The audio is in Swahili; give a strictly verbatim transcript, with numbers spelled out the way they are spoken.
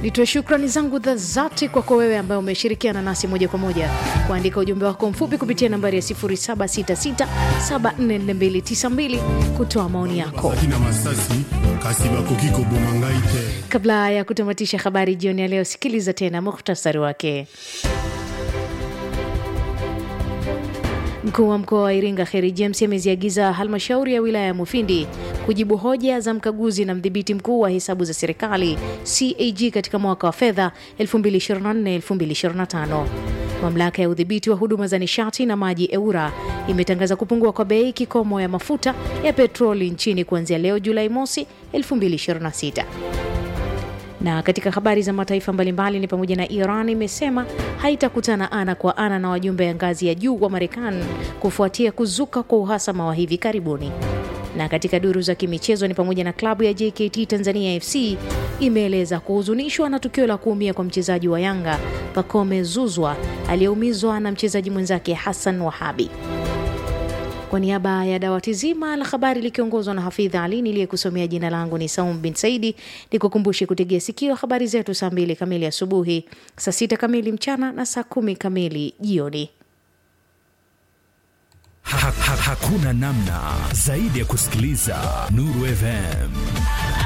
Nitoe shukrani zangu za dhati kwako wewe ambaye umeshirikiana nasi moja kwa moja kuandika ujumbe wako mfupi kupitia nambari ya sifuri saba sita sita saba nne nne mbili tisa mbili kutoa maoni yako. Kabla ya kutamatisha habari jioni ya leo, sikiliza tena mukhtasari wake. Mkuu wa mkoa wa Iringa Kheri James ameziagiza halmashauri ya wilaya ya Mufindi kujibu hoja za mkaguzi na mdhibiti mkuu wa hesabu za serikali C A G katika mwaka wa fedha elfu mbili ishirini na nne elfu mbili ishirini na tano. Mamlaka ya udhibiti wa huduma za nishati na maji EWURA imetangaza kupungua kwa bei kikomo ya mafuta ya petroli nchini kuanzia leo Julai mosi elfu mbili ishirini na sita. Na katika habari za mataifa mbalimbali ni pamoja na Iran imesema haitakutana ana kwa ana na wajumbe ya ngazi ya juu wa Marekani kufuatia kuzuka kwa uhasama wa hivi karibuni. Na katika duru za kimichezo ni pamoja na klabu ya J K T Tanzania F C imeeleza kuhuzunishwa na tukio la kuumia kwa mchezaji wa Yanga Pacome Zuzwa aliyeumizwa na mchezaji mwenzake Hassan Wahabi. Kwa niaba ya dawati zima la habari likiongozwa na Hafidha Ali, niliyekusomea jina langu ni Saum bin Saidi. Nikukumbushe kutegea sikio habari zetu saa mbili kamili asubuhi, saa sita kamili mchana na saa kumi kamili jioni. Ha, ha, hakuna namna zaidi ya kusikiliza Nuru F M.